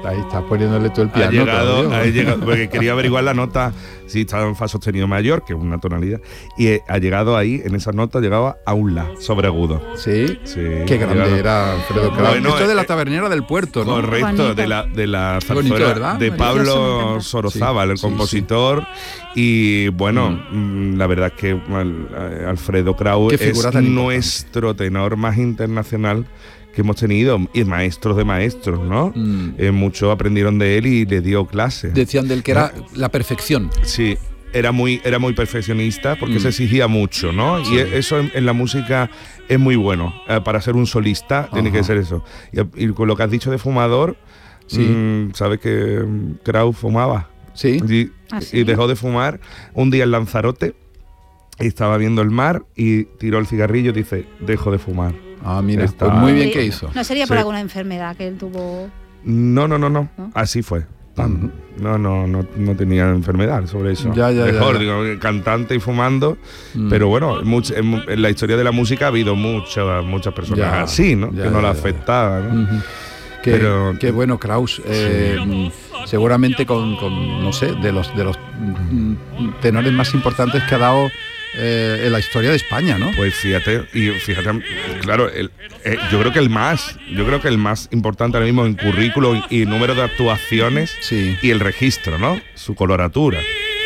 Ahí estás poniéndole todo el piano. Ha llegado, porque quería averiguar la nota, si estaba en fa sostenido mayor, que es una tonalidad, y ha llegado ahí, en esa nota, llegaba a un la, sobreagudo. Sí, sí, qué grande era Alfredo Kraus. Bueno, esto de la tabernera del puerto, ¿no? Correcto, de la zarzuela de Pablo Sorozábal, el compositor, y bueno, la verdad es que Alfredo Kraus es nuestro tenor más internacional que hemos tenido, y maestros de maestros, ¿no? Muchos aprendieron de él y le dio clases. Decían de él que era la perfección. Sí, era muy perfeccionista porque se exigía mucho, ¿no? Sí. Y eso en la música es muy bueno. Para ser un solista tiene que ser eso. Y con lo que has dicho de fumador, ¿sabes que Kraus fumaba? Sí. Y dejó de fumar un día en Lanzarote, y estaba viendo el mar y tiró el cigarrillo y dice, dejo de fumar. Ah, mira, pues muy bien que hizo. ¿No sería por alguna enfermedad que él tuvo? No. Así fue. No tenía enfermedad sobre eso. Mejor, digo, cantante y fumando. Pero bueno, en la historia de la música ha habido muchas personas así, ¿no? Que no la afectaban, ¿no? Qué bueno, Kraus. Seguramente con no sé, de los tenores más importantes que ha dado en la historia de España, ¿no? Pues fíjate, claro, yo creo que el más importante ahora mismo en currículum y número de actuaciones y el registro, ¿no? Su coloratura.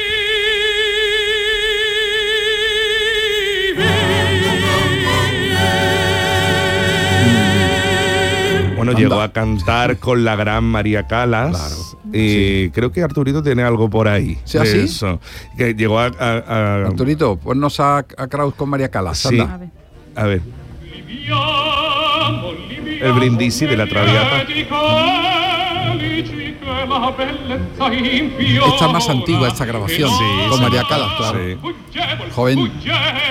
Bueno, llegó a cantar con la gran María Callas. Claro. Y creo que Arturito tiene algo por ahí. ¿Sí, así? Eso. Que llegó a Arturito, ponnos a Kraus con María Callas. Sí. A ver. El brindisi de la Traviata. Esta es más antigua, esta grabación, con María Callas, claro. Joven.